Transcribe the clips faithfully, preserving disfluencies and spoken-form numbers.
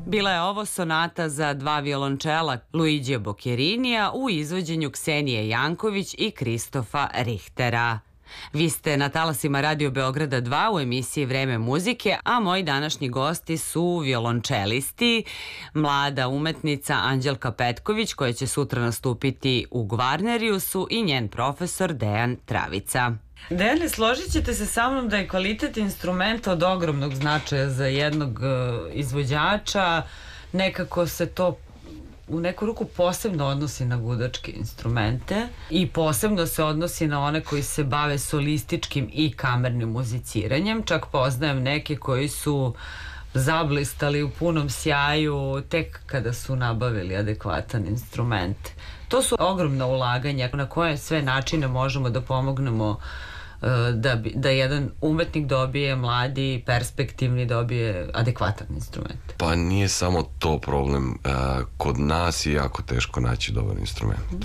Bila je ovo sonata za dva violončela Luigija Boccherinija u izvođenju Ksenije Janković i Kristofa Richtera. Vi ste na talasima Radio Beograda dva u emisiji Vreme muzike, a moji današnji gosti su violončelisti, mlada umetnica Anđelka Petković koja će sutra nastupiti u Gvarneriusu i njen profesor Dejan Travica. Dejane, složit ćete se sa mnom da je kvalitet instrumenta od ogromnog značaja za jednog izvođača. Nekako se to u neku ruku posebno odnosi na gudačke instrumente i posebno se odnosi na one koji se bave solističkim i kamernim muziciranjem. Čak poznajem neke koji su zablistali u punom sjaju tek kada su nabavili adekvatan instrument. To su ogromna ulaganja na koje sve načine možemo da pomognemo da, bi, da jedan umetnik dobije, mladi, perspektivni, dobije adekvatan instrument. Pa nije samo to problem. Kod nas je jako teško naći dobar instrument.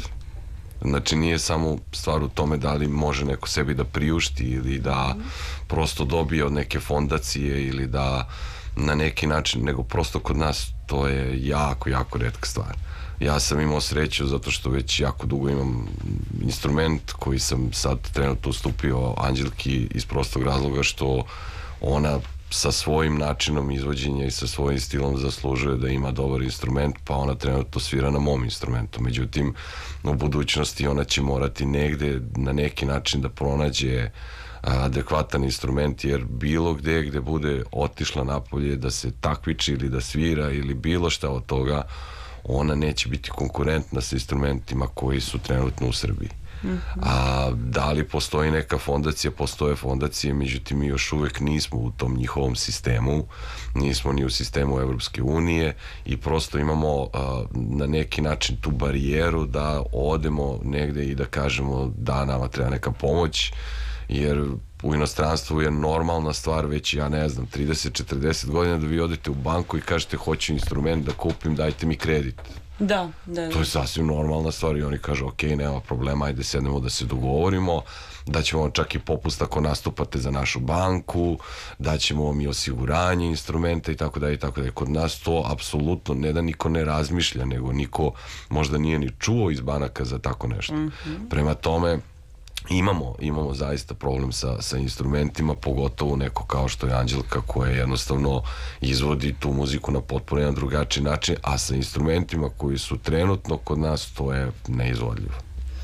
Znači nije samo stvar u tome da li može neko sebi da priušti ili da prosto dobije od neke fondacije ili da na neki način, nego prosto kod nas to je jako, jako retka stvar. Ja sam imao sreću zato što već jako dugo imam instrument koji sam sad trenutno ustupio Anđelki iz prostog razloga što ona sa svojim načinom izvođenja i sa svojim stilom zaslužuje da ima dobar instrument, pa ona trenutno svira na mom instrumentu. Međutim, u budućnosti ona će morati negde na neki način da pronađe adekvatan instrument, jer bilo gde gde bude otišla napolje da se takmiči ili da svira ili bilo šta od toga, ona neće biti konkurentna sa instrumentima koji su trenutno u Srbiji. Mm-hmm. A da li postoji neka fondacija? Postoje fondacije, međutim mi još uvek nismo u tom njihovom sistemu, nismo ni u sistemu Evropske unije i prosto imamo a, na neki način tu barijeru da odemo negde i da kažemo da nama treba neka pomoć, jer u inostranstvu je normalna stvar već, ja ne znam, trideset četrdeset godina da vi odete u banku i kažete hoću instrument da kupim, dajte mi kredit. Da, da, da. To je sasvim normalna stvar i oni kažu ok, nema problema, ajde sednemo da se dogovorimo, da ćemo vam čak i popust ako nastupate za našu banku, da ćemo vam i osiguranje instrumenta i tako dalje i tako dalje. Kod nas to apsolutno ne da niko ne razmišlja, nego niko možda nije ni čuo iz banaka za tako nešto. Mm-hmm. Prema tome, Imamo, imamo zaista problem sa, sa instrumentima, pogotovo neko kao što je Anđelka koja jednostavno izvodi tu muziku na potpuno jedan drugačiji način, a sa instrumentima koji su trenutno kod nas to je neizvodljivo.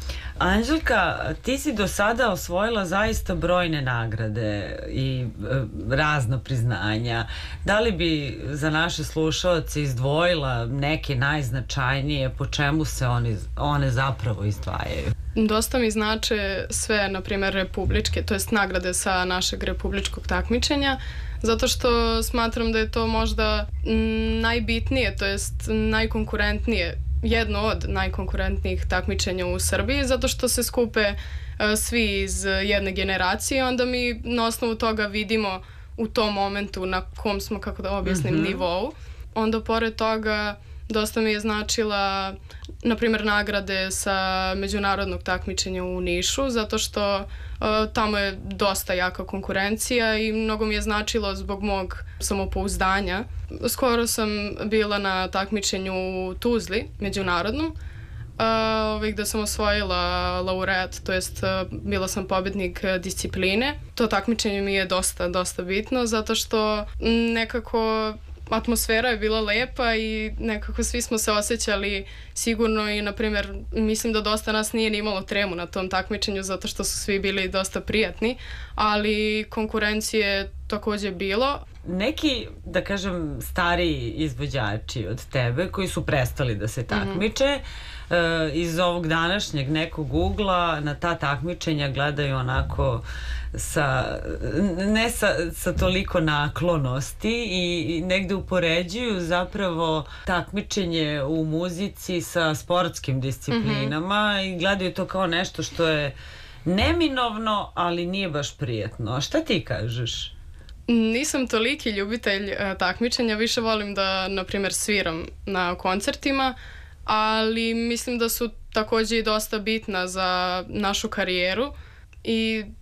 Anđelka, ti si do sada osvojila zaista brojne nagrade i e, razna priznanja. Da li bi za naše slušaoce izdvojila neke najznačajnije, po čemu se oni, one zapravo izdvajaju? Dosta mi znače sve, na primjer, republičke, to jest nagrade sa našeg republičkog takmičenja, zato što smatram da je to možda najbitnije, to jest najkonkurentnije, jedno od najkonkurentnijih takmičenja u Srbiji, zato što se skupe uh, svi iz jedne generacije, onda mi na osnovu toga vidimo u tom momentu na kom smo, kako da objasnim, mm-hmm. nivou. Onda pored toga dosta mi je značila, na primjer, nagrade sa međunarodnog takmičenja u Nišu, zato što uh, tamo je dosta jaka konkurencija i mnogo mi je značilo zbog mog samopouzdanja. Skoro sam bila na takmičenju u Tuzli, međunarodnom, uh, gde sam osvojila laureat, to jest uh, bila sam pobednik discipline. To takmičenje mi je dosta, dosta bitno, zato što nekako atmosfera je bila lepa i nekako svi smo se osjećali sigurno i, na primjer, mislim da dosta nas nije ni imalo tremu na tom takmičenju zato što su svi bili dosta prijatni, ali konkurencije takođe bilo. Neki, da kažem, stariji izvođači od tebe koji su prestali da se takmiče, mm-hmm. iz ovog današnjeg nekog ugla na ta takmičenja gledaju onako sa, ne sa, sa toliko naklonosti i negde upoređuju zapravo takmičenje u muzici sa sportskim disciplinama, mm-hmm. i gledaju to kao nešto što je neminovno, ali nije baš prijetno. A šta ti kažeš? Nisam toliki ljubitelj uh, takmičenja, više volim da, na primjer, sviram na koncertima, ali mislim da su takođe i dosta bitna za našu karijeru i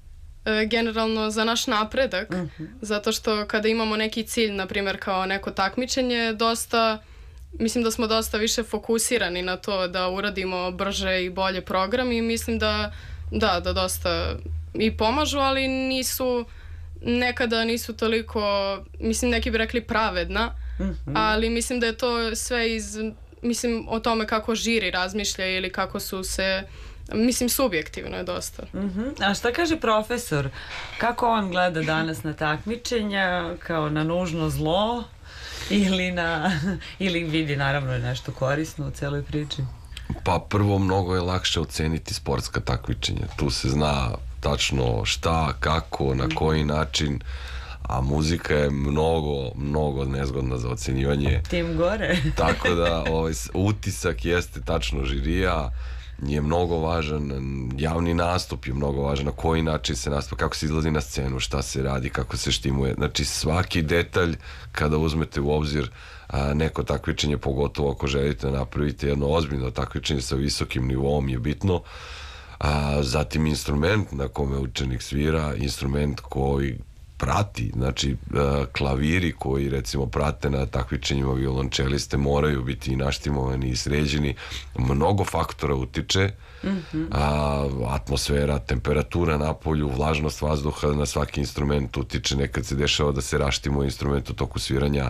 e, generalno za naš napredak, uh-huh. zato što kada imamo neki cilj, na primjer kao neko takmičenje, dosta, mislim da smo dosta više fokusirani na to da uradimo brže i bolje program i mislim da, da, da dosta i pomažu, ali nisu, nekada nisu toliko, mislim neki bi rekli pravedna, uh-huh. ali mislim da je to sve iz, mislim o tome kako žiri razmišlja ili kako su se, mislim subjektivno je dosta. Uh-huh. A šta kaže profesor? Kako on gleda danas na takmičenja, kao na nužno zlo ili, na, ili vidi naravno nešto korisno u celoj priči? Pa prvo, mnogo je lakše oceniti sportska takmičenja. Tu se zna tačno šta, kako, na koji način, a muzika je mnogo, mnogo nezgodna za ocenjivanje. Tim gore. Tako da ovaj, utisak jeste tačno žirija, je mnogo važan, javni nastup je mnogo važan, na koji način se nastupa, kako se izlazi na scenu, šta se radi, kako se štimuje. Znači svaki detalj kada uzmete u obzir a, neko takmičenje, pogotovo ako želite napraviti jedno ozbiljno takmičenje sa visokim nivom, je bitno. A, zatim instrument na kome učenik svira, instrument koji prati, znači klaviri koji recimo prate na takmičenjima violončeliste moraju biti i naštimovani i sređeni, mnogo faktora utiče, mm-hmm. a, atmosfera, temperatura na polju, vlažnost vazduha na svaki instrument utiče, nekad se dešava da se raštimuje instrument u toku sviranja,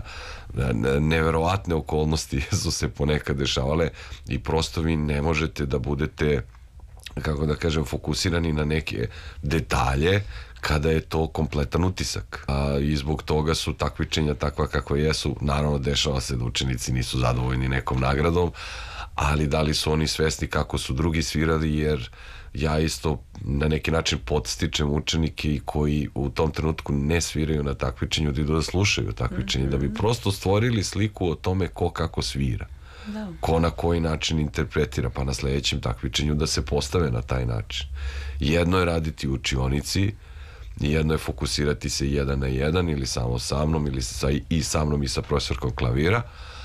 neverovatne okolnosti su se ponekad dešavale i prosto vi ne možete da budete, kako da kažem, fokusirani na neke detalje kada je to kompletan utisak. A, i zbog toga su takmičenja takva kakva jesu. Naravno, dešava se da učenici nisu zadovoljni nekom nagradom, ali da li su oni svesni kako su drugi svirali, jer ja isto na neki način podstičem učenike koji u tom trenutku ne sviraju na takmičenju da idu da slušaju takmičenje, mm-hmm. da bi prosto stvorili sliku o tome ko kako svira. Da. Ko na koji način interpretira, pa na sledećem takmičenju da se postave na taj način. Jedno je raditi u učionici, jedno je fokusirati se jedan na jedan ili samo sa mnom ili sa, i sa mnom i sa profesorkom klavira,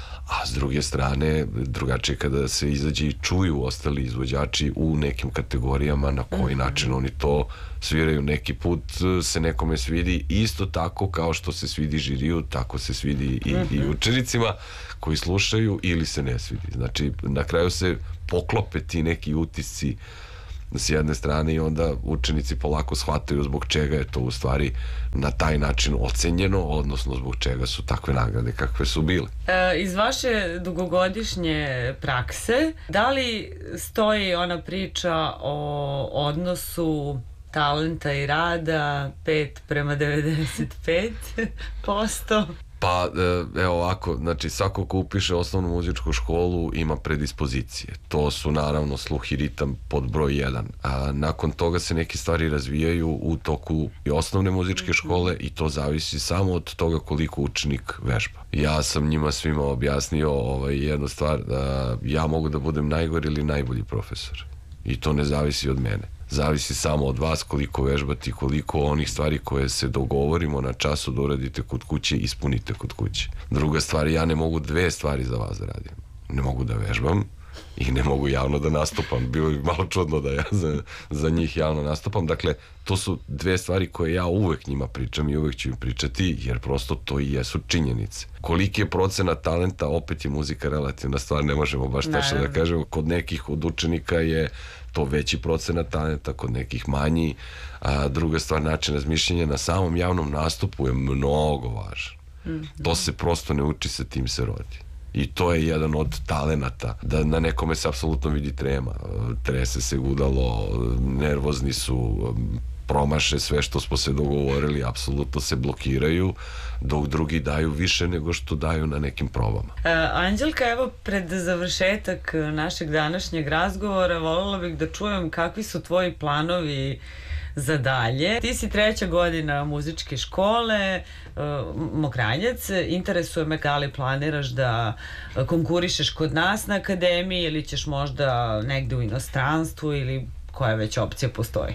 a s druge strane drugačije kada se izađe i čuju ostali izvođači u nekim kategorijama na koji način oni to sviraju. Neki put se nekome svidi isto tako kao što se svidi žiriju, tako se svidi i, i učenicima koji slušaju, ili se ne svidi. Znači na kraju se poklope ti neki utisci s jedne strane i onda učenici polako shvataju zbog čega je to u stvari na taj način ocenjeno, odnosno zbog čega su takve nagrade kakve su bile. E, iz vaše dugogodišnje prakse, da li stoji ona priča o odnosu talenta i rada pet prema devedeset pet posto? Pa, evo ovako, znači svako ko upiše osnovnu muzičku školu ima predispozicije. To su naravno sluh i ritam pod broj jedan. A nakon toga se neke stvari razvijaju u toku i osnovne muzičke škole i to zavisi samo od toga koliko učenik vežba. Ja sam njima svima objasnio ovaj, jednu stvar, da ja mogu da budem najgori ili najbolji profesor. I to ne zavisi od mene. Zavisi samo od vas koliko vežbati, koliko onih stvari koje se dogovorimo na času da uradite kod kuće, ispunite kod kuće. Druga stvar, ja ne mogu dve stvari za vas da radim. Ne mogu da vežbam i ne mogu javno da nastupam. Bilo bi malo čudno da ja za, za njih javno nastupam. Dakle, to su dve stvari koje ja uvek njima pričam i uvek ću im pričati, jer prosto to i jesu činjenice. Koliki je procenat talenta, opet je muzika relativna stvar, ne možemo baš tačno da kažemo. Kod nekih od učenika je to veći procenat talenta, kod nekih manji. A druga stvar, način razmišljanja na samom javnom nastupu je mnogo važan. Mm-hmm. To se prosto ne uči, sa tim se rodi. I to je jedan od talenata, da na nekome se apsolutno vidi trema, trese se gudalo, nervozni su, promaše sve što smo se dogovorili, apsolutno se blokiraju, dok drugi daju više nego što daju na nekim probama. E, Anđelka, evo pred završetak našeg današnjeg razgovora voljela bih da čujem kakvi su tvoji planovi za dalje. Ti si treća godina muzičke škole, Mokranjac, interesuje me da li planiraš da konkurišeš kod nas na akademiji ili ćeš možda negde u inostranstvu ili koja već opcija postoji?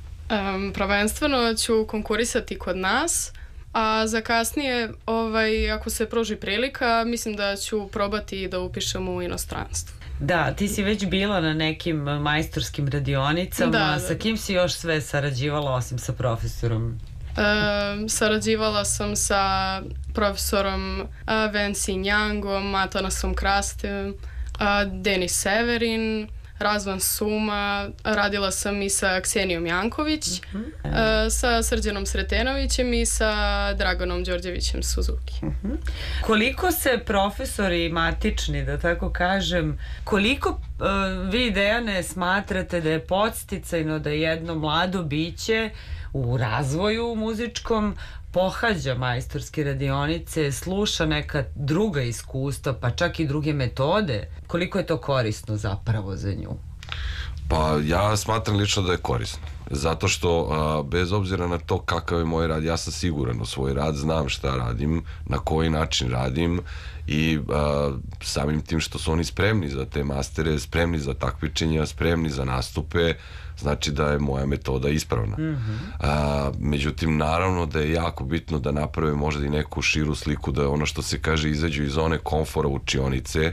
Um, prvenstveno ću konkurisati kod nas, a za kasnije, ovaj, ako se pruži prilika, mislim da ću probati da upišem u inostranstvu. Da, ti si već bila na nekim majstorskim radionicama. Da, da. Sa kim si još sve sarađivala osim sa profesorom? E, sarađivala sam sa profesorom Venci Njangom, Atanasom Krastem, Denis Severin, Razvan Suma, radila sam i sa Ksenijom Janković, uh-huh. sa Srđanom Sretenovićem i sa Draganom Đorđevićem Suzuki. Uh-huh. Koliko se profesori matični, da tako kažem, koliko uh, vi, Dejane, smatrate da je podsticajno da jedno mlado biće u razvoju muzičkom pohađa majstorske radionice, sluša neka druga iskustva, pa čak i druge metode? Koliko je to korisno zapravo za nju? Pa ja smatram lično da je korisno. Zato što a, bez obzira na to kakav je moj rad, ja sam siguran u svoj rad, znam šta radim, na koji način radim i a, samim tim što su oni spremni za te mastere, spremni za takmičenja, spremni za nastupe, znači da je moja metoda ispravna. Mm-hmm. A, međutim, naravno da je jako bitno da naprave možda i neku širu sliku, da ono što se kaže izađu iz zone komfora učionice,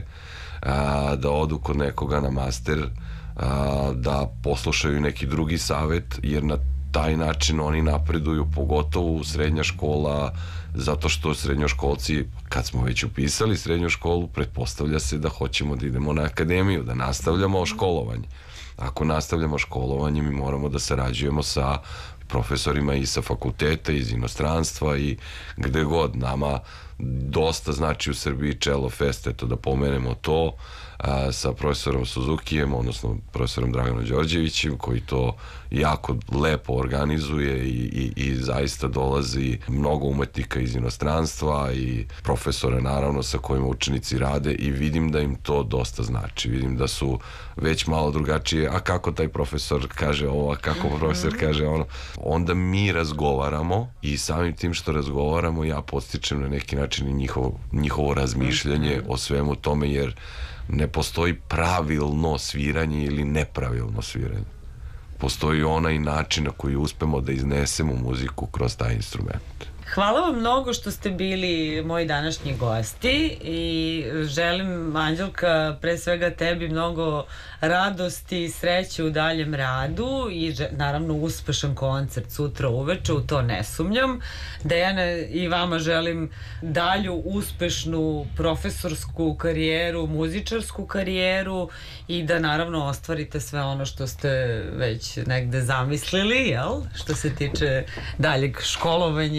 a, da odu kod nekoga na master, a, da poslušaju neki drugi savet, jer na taj način oni napreduju, pogotovo u srednja škola, zato što srednjoškolci, kad smo već upisali srednju školu, pretpostavlja se da hoćemo da idemo na akademiju, da nastavljamo školovanje. Ako nastavljamo školovanje, mi moramo da sarađujemo sa profesorima i sa fakulteta, iz inostranstva i gde god. Nama dosta znači u Srbiji Cello Fest, eto da pomenemo to, a, sa profesorom Suzukijem, odnosno profesorom Draganom Đorđevićem, koji to jako lepo organizuje i, i, i zaista dolazi mnogo umetnika iz inostranstva i profesora naravno sa kojima učenici rade i vidim da im to dosta znači. Vidim da su već malo drugačije, a kako taj profesor kaže ovo, a kako profesor kaže ono. Onda mi razgovaramo i samim tim što razgovaramo ja podstičem na neki način i njihovo, njihovo razmišljanje o svemu tome, jer ne postoji pravilno sviranje ili nepravilno sviranje. Postoji onaj način na koji uspemo da iznesemo muziku kroz taj instrument. Hvala vam mnogo što ste bili moji današnji gosti i želim, Anđelka, pre svega tebi mnogo radosti i sreće u daljem radu i naravno uspešan koncert sutra uveče, u to ne sumnjam. Dejana, i vama želim dalju uspešnu profesorsku karijeru, muzičarsku karijeru i da naravno ostvarite sve ono što ste već negde zamislili, jel? Što se tiče daljeg školovanja